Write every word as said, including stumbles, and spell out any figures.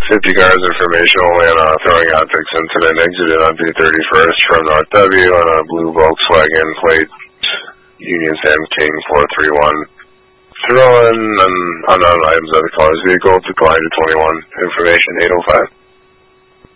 fifty cars information only on a throwing optics incident. Exited on two thirty-first from North W on a blue Volkswagen plate. Union Sam King four three one. Throwing unknown items of the car's vehicle. Decline to twenty-one. Information eight oh five.